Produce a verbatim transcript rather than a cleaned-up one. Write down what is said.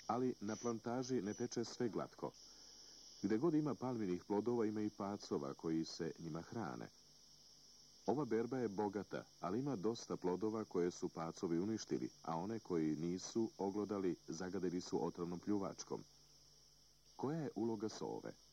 Ali na plantaži ne teče sve glatko. Gde god ima palminih plodova, ima i pacova koji se njima hrane. Ova berba je bogata, ali ima dosta plodova koje su pacovi uništili, a one koji nisu oglodali zagadili su otrovnom pljuvačkom. Koja je uloga sove?